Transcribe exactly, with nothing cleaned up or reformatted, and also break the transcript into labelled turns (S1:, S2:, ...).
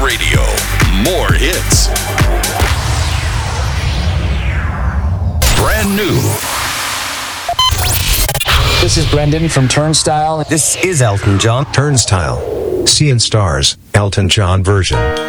S1: Radio. More hits. Brand new.
S2: This is Brendan from Turnstile.
S3: This is Elton John.
S4: Turnstile. Seeing Stars, Elton John version.